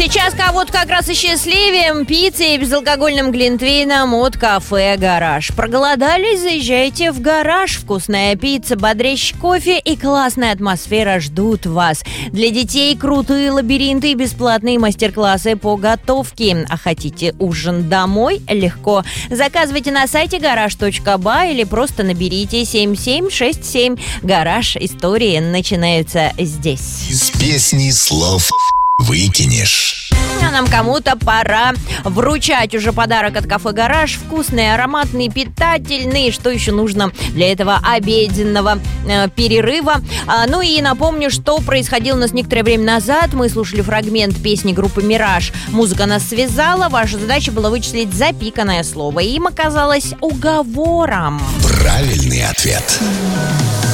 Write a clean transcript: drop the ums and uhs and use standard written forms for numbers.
Сейчас кого-то как раз и счастливее пиццей и безалкогольным глинтвейном от кафе «Гараж». Проголодались? Заезжайте в «Гараж». Вкусная пицца, бодрящий кофе и классная атмосфера ждут вас. Для детей крутые лабиринты и бесплатные мастер-классы по готовке. А хотите ужин домой? Легко. Заказывайте на сайте garage.by или просто наберите 7767. «Гараж». Истории начинаются здесь. Из песни слов выкинешь. А нам кому-то пора вручать уже подарок от кафе «Гараж». Вкусный, ароматный, питательный. Что еще нужно для этого обеденного перерыва? Ну и напомню, что происходило у нас некоторое время назад. Мы слушали фрагмент песни группы «Мираж». Музыка нас связала. Ваша задача была вычислить запиканное слово. Им оказалось уговором. Правильный ответ.